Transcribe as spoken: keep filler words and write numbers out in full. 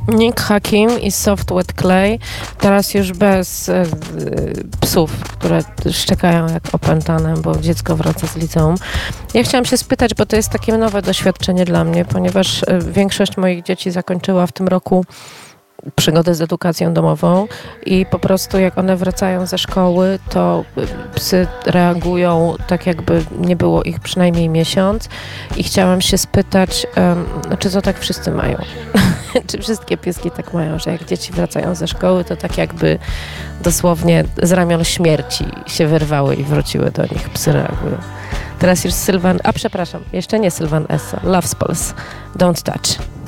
Nick Hakim i Soft Wet Clay, teraz już bez e, psów, które szczekają jak opętane, bo dziecko wraca z liceum. Ja chciałam się spytać, bo to jest takie nowe doświadczenie dla mnie, ponieważ e, większość moich dzieci zakończyła w tym roku przygodę z edukacją domową i po prostu jak one wracają ze szkoły, to psy reagują tak, jakby nie było ich przynajmniej miesiąc i chciałam się spytać, um, czy to tak wszyscy mają? Czy wszystkie pieski tak mają, że jak dzieci wracają ze szkoły, to tak jakby dosłownie z ramion śmierci się wyrwały i wróciły do nich, psy reagują. Teraz już Sylwan, a przepraszam, jeszcze nie Sylwan Essa, Loves Pulse, Don't Touch.